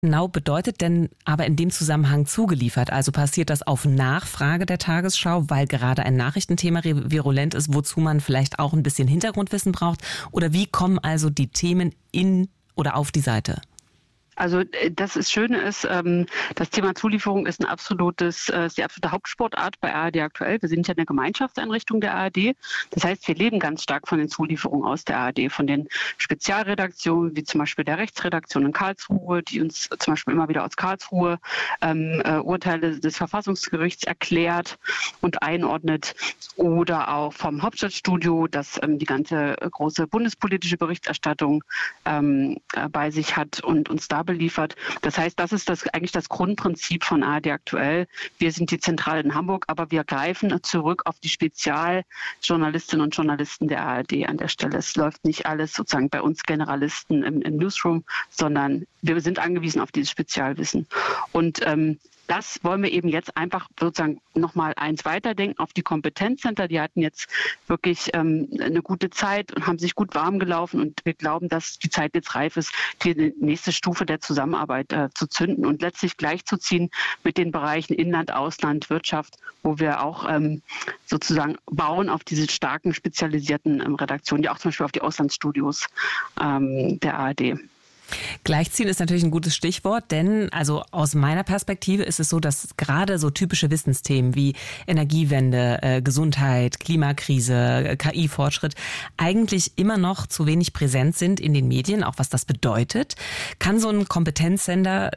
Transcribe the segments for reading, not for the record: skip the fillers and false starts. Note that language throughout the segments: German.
genau bedeutet denn aber in dem Zusammenhang zugeliefert? Also passiert das auf Nachfrage der Tagesschau, weil gerade ein Nachrichtenthema virulent ist, wozu man vielleicht auch ein bisschen Hintergrundwissen braucht? Oder wie kommen also die Themen in oder auf die Seite? Also das Schöne ist, das Thema Zulieferung ist die absolute Hauptsportart bei ARD aktuell. Wir sind ja eine Gemeinschaftseinrichtung der ARD. Das heißt, wir leben ganz stark von den Zulieferungen aus der ARD, von den Spezialredaktionen, wie zum Beispiel der Rechtsredaktion in Karlsruhe, die uns zum Beispiel immer wieder aus Karlsruhe Urteile des Verfassungsgerichts erklärt und einordnet. Oder auch vom Hauptstadtstudio, das die ganze große bundespolitische Berichterstattung bei sich hat und uns da beliefert. Das heißt, das ist eigentlich das Grundprinzip von ARD aktuell. Wir sind die Zentrale in Hamburg, aber wir greifen zurück auf die Spezialjournalistinnen und Journalisten der ARD an der Stelle. Es läuft nicht alles sozusagen bei uns Generalisten im Newsroom, sondern wir sind angewiesen auf dieses Spezialwissen. Und das wollen wir eben jetzt einfach sozusagen nochmal eins weiterdenken auf die Kompetenzcenter. Die hatten jetzt wirklich eine gute Zeit und haben sich gut warm gelaufen. Und wir glauben, dass die Zeit jetzt reif ist, die nächste Stufe der Zusammenarbeit zu zünden und letztlich gleichzuziehen mit den Bereichen Inland, Ausland, Wirtschaft, wo wir auch sozusagen bauen auf diese starken spezialisierten Redaktionen, die auch zum Beispiel auf die Auslandsstudios der ARD. Gleichziehen ist natürlich ein gutes Stichwort, denn also aus meiner Perspektive ist es so, dass gerade so typische Wissensthemen wie Energiewende, Gesundheit, Klimakrise, KI-Fortschritt eigentlich immer noch zu wenig präsent sind in den Medien, auch was das bedeutet. Kann so ein Kompetenzcenter,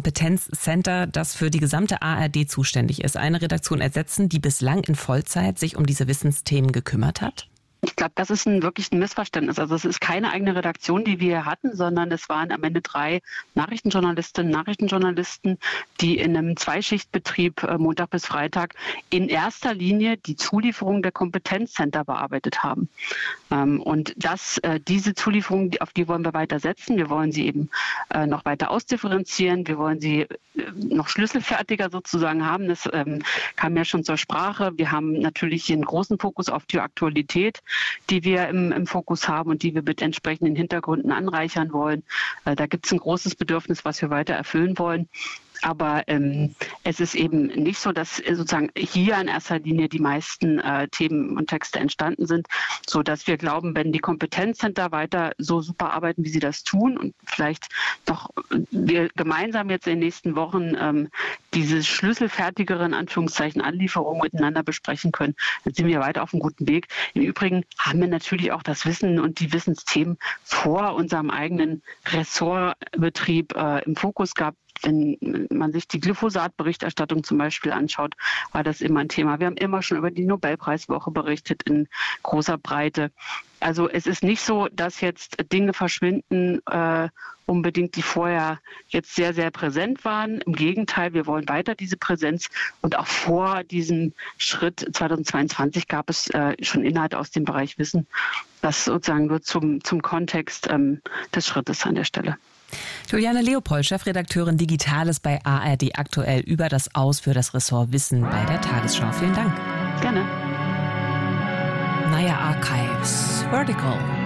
das für die gesamte ARD zuständig ist, eine Redaktion ersetzen, die bislang in Vollzeit sich um diese Wissensthemen gekümmert hat? Ich glaube, das ist wirklich ein Missverständnis. Also es ist keine eigene Redaktion, die wir hatten, sondern es waren am Ende 3 Nachrichtenjournalisten, die in einem Zweischichtbetrieb Montag bis Freitag in erster Linie die Zulieferung der Kompetenzcenter bearbeitet haben. Und diese Zulieferung, auf die wollen wir weiter setzen. Wir wollen sie eben noch weiter ausdifferenzieren. Wir wollen sie noch schlüsselfertiger sozusagen haben. Das kam ja schon zur Sprache. Wir haben natürlich hier einen großen Fokus auf die Aktualität, die wir im Fokus haben und die wir mit entsprechenden Hintergründen anreichern wollen. Da gibt es ein großes Bedürfnis, was wir weiter erfüllen wollen. Aber es ist eben nicht so, dass sozusagen hier in erster Linie die meisten Themen und Texte entstanden sind, so dass wir glauben, wenn die Kompetenzcenter weiter so super arbeiten, wie sie das tun und vielleicht doch wir gemeinsam jetzt in den nächsten Wochen diese schlüsselfertigeren Anführungszeichen Anlieferungen miteinander besprechen können, dann sind wir weiter auf einem guten Weg. Im Übrigen haben wir natürlich auch das Wissen und die Wissensthemen vor unserem eigenen Ressortbetrieb im Fokus gehabt. Wenn man sich die Glyphosat-Berichterstattung zum Beispiel anschaut, war das immer ein Thema. Wir haben immer schon über die Nobelpreiswoche berichtet in großer Breite. Also es ist nicht so, dass jetzt Dinge verschwinden, unbedingt, die vorher jetzt sehr, sehr präsent waren. Im Gegenteil, wir wollen weiter diese Präsenz. Und auch vor diesem Schritt 2022 gab es schon Inhalte aus dem Bereich Wissen. Das sozusagen nur zum Kontext des Schrittes an der Stelle. Juliane Leopold, Chefredakteurin Digitales bei ARD aktuell über das Aus für das Ressort Wissen bei der Tagesschau. Vielen Dank. Gerne. Naya Archives. Vertical.